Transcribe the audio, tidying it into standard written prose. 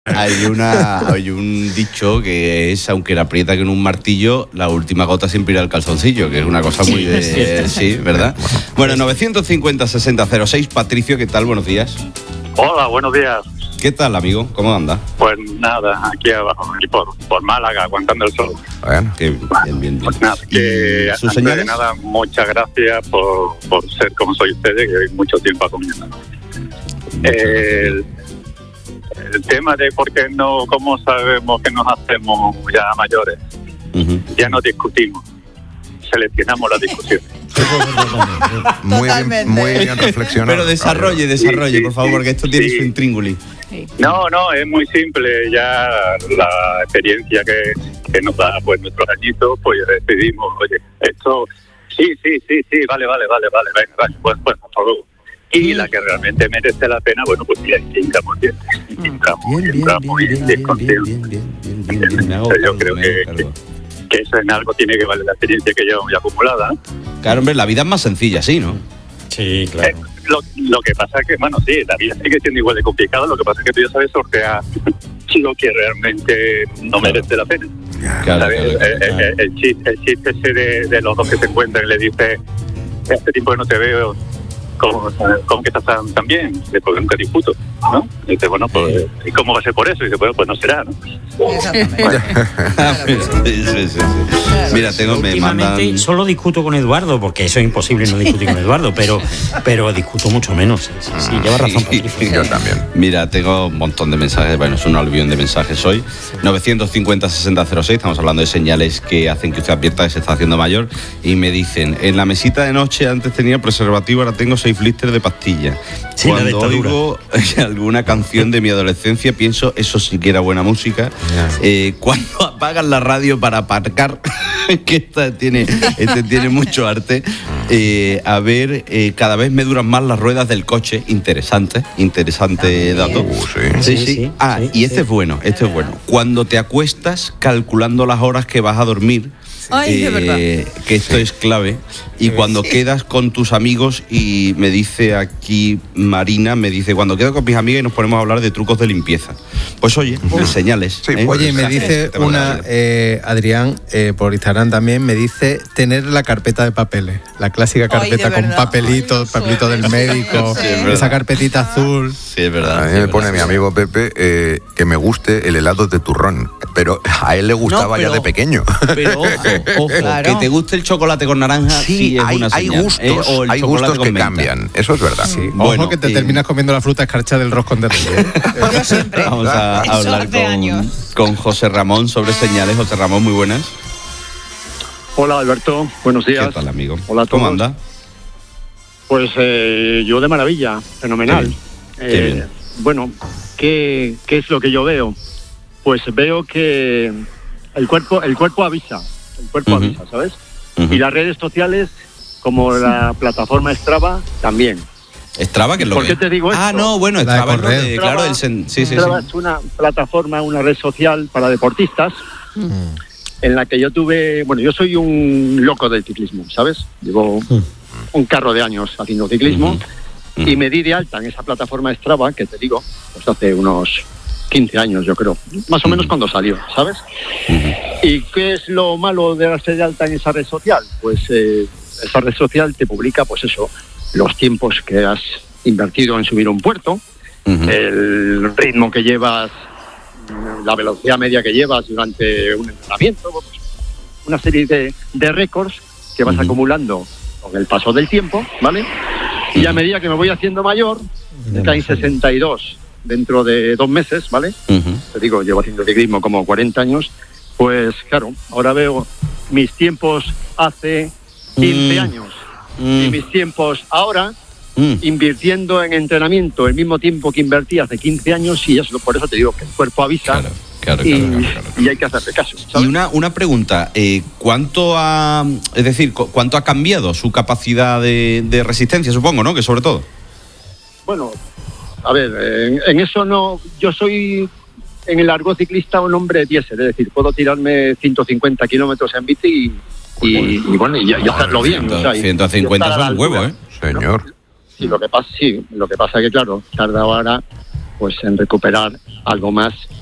Hay un dicho que es, aunque la aprieta que en un martillo, la última gota siempre irá al calzoncillo, que es una cosa muy de... Sí, ¿verdad? Bueno, 950-6006, Patricio, ¿qué tal? Buenos días. Hola, buenos días. ¿Qué tal, amigo? ¿Cómo anda? Pues nada, aquí abajo, aquí por Málaga, aguantando el sol. Bueno, bien. Pues nada, que ¿Sus antes señales? de nada, muchas gracias por ser como soy ustedes, que hay mucho tiempo acompañando. El tema de por qué no, cómo sabemos que nos hacemos ya mayores, ya no discutimos, seleccionamos la discusión. Muy bien reflexionado. Pero desarrolle, Sí, por favor, porque esto tiene su intríngulis. No, es muy simple. Ya la experiencia que nos da pues nuestros añitos, pues decidimos, oye, esto, sí, vale, venga, pues hasta luego. Y la que realmente merece la pena, bueno, pues ya entramos bien. Yo creo que eso en algo tiene que valer la experiencia que llevamos ya acumulada. Claro, hombre, la vida es más sencilla, ¿sí, no? Sí, claro. Lo que pasa es que, bueno, sí, la vida sigue siendo igual de complicada, lo que pasa es que tú ya sabes sortear lo que realmente no merece la pena. Claro. El chiste ese de los dos que se encuentran y le dice, este tiempo que no te veo, ¿cómo que estás tan bien? Porque nunca discuto, ¿no? Y dice, bueno, pues, ¿y cómo va a ser por eso? Y dice, bueno, pues no será, ¿no? Sí. Mira, me mandan... Últimamente solo discuto con Eduardo, porque eso es imposible no discutir con Eduardo, pero discuto mucho menos. Sí, lleva razón, Patricio. Yo también. Mira, tengo un montón de mensajes, bueno, es un aluvión de mensajes hoy. 950-6006, estamos hablando de señales que hacen que usted advierta que se está haciendo mayor, y me dicen, en la mesita de noche antes tenía preservativo, ahora tengo 6 blisters de pastillas. Sí, Cuando oigo alguna canción de mi adolescencia, pienso, eso sí que era buena música. Cuando apagan la radio para aparcar, que este tiene mucho arte. Cada vez me duran más las ruedas del coche. Interesante dato. Sí. Y este es bueno. Cuando te acuestas calculando las horas que vas a dormir. Ay, de verdad. Que esto es clave. Y cuando quedas con tus amigos, y me dice aquí Marina, cuando quedo con mis amigas y nos ponemos a hablar de trucos de limpieza. Pues oye, señales. Sí, Oye, me dice Adrián, por Instagram también, me dice tener la carpeta de papeles. La clásica carpeta con papelito del médico, Sí, es verdad. esa carpetita azul. Sí, es verdad. A mí me pone mi amigo Pepe que me guste el helado de turrón, pero a él le gustaba ya de pequeño. Pero ojo, Claro. que te guste el chocolate con naranja, sí es una hay señal. gustos, O el hay chocolate gustos con que menta. cambian, eso es verdad. Sí. Bueno, Ojo que te terminas comiendo la fruta escarcha del roscón de Reyes. Yo siempre. Vamos a Eso hablar hace años. con José Ramón sobre señales. José Ramón, muy buenas. Hola Alberto, buenos días. ¿Qué tal, amigo? Hola a todos. ¿Cómo anda? Pues yo de maravilla, fenomenal. Qué bien. Bueno, ¿qué es lo que yo veo? Pues veo que el cuerpo avisa, avisa, ¿sabes? Y las redes sociales, como la plataforma Strava, también. ¿Strava, que es lo ¿Por que qué te digo esto? no, bueno, La de Strava es lo correr. de, claro, sí. Strava es una plataforma, una red social para deportistas, en la que yo soy un loco del ciclismo, ¿sabes? Llevo un carro de años haciendo ciclismo y me di de alta en esa plataforma Strava, que te digo, pues hace unos 15 años, yo creo, más o menos cuando salió, ¿sabes? ¿Y qué es lo malo de darse de alta en esa red social? Pues esa red social te publica, pues eso, los tiempos que has invertido en subir un puerto, el ritmo que llevas, la velocidad media que llevas durante un entrenamiento, pues, una serie de récords que vas acumulando con el paso del tiempo, ¿vale? Y a medida que me voy haciendo mayor, me caen 62 dentro de 2 meses, ¿vale? Te digo, llevo haciendo ciclismo como 40 años, pues claro, ahora veo mis tiempos hace 15 años y mis tiempos ahora, invirtiendo en entrenamiento el mismo tiempo que invertí hace 15 años, y eso, por eso te digo que el cuerpo avisa. Claro. Y hay que hacerle caso, ¿sabes? Y una pregunta, ¿cuánto ha cambiado su capacidad de resistencia, supongo, ¿no? Que sobre todo. Bueno, a ver, en eso no, yo soy en el argot ciclista un hombre diésel, es decir, puedo tirarme 150 kilómetros en bici y hacerlo bien. O sea, 150 son un huevo, ¿eh? Señor. ¿no? Sí, lo que pasa es que, claro, tarda ahora pues en recuperar algo más